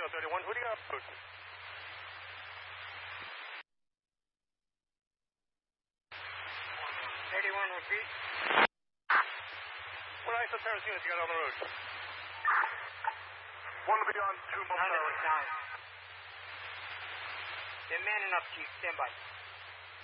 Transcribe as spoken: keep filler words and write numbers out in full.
Kilo thirty-one, who do you have food? eighty-one, repeat. What isoterrorist units you got on the road? One will be on two momentarily. They're manning up, Chief. Stand by.